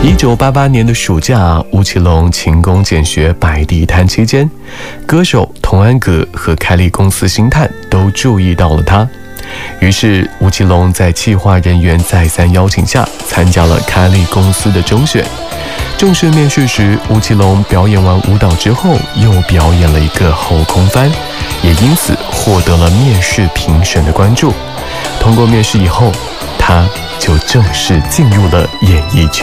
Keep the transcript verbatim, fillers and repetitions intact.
一九八八年的暑假，吴奇隆勤工俭学摆地摊期间，歌手童安格和开立公司星探都注意到了他。于是吴奇隆在企划人员再三邀请下，参加了开立公司的甄选。正式面试时，吴奇隆表演完舞蹈之后，又表演了一个后空翻，也因此获得了面试评审的关注。通过面试以后，他就正式进入了演艺圈。